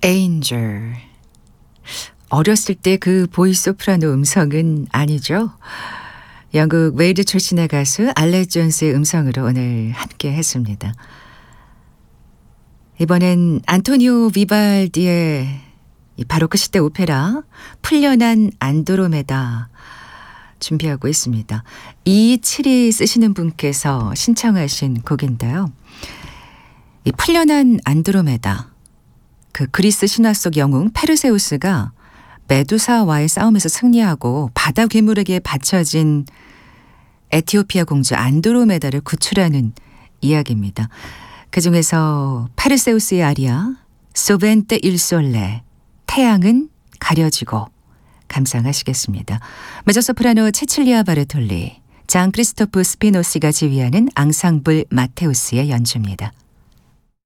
Angel. 어렸을 때 그 보이스 소프라노 음성은 아니죠. 영국 웨일즈 출신의 가수 알렉 존스의 음성으로 오늘 함께 했습니다. 이번엔 안토니오 비발디의 이 바로크 시대 오페라 풀려난 안드로메다 준비하고 있습니다. 272 쓰시는 분께서 신청하신 곡인데요. 이 풀려난 안드로메다, 그 그리스 신화 속 영웅 페르세우스가 메두사와의 싸움에서 승리하고 바다 괴물에게 바쳐진 에티오피아 공주 안드로메다를 구출하는 이야기입니다. 그중에서 페르세우스의 아리아 소벤테 일솔레, 태양은 가려지고 감상하시겠습니다. 메조소프라노 체칠리아 바르톨리, 장 크리스토프 스피노시가 지휘하는 앙상블 마테우스의 연주입니다.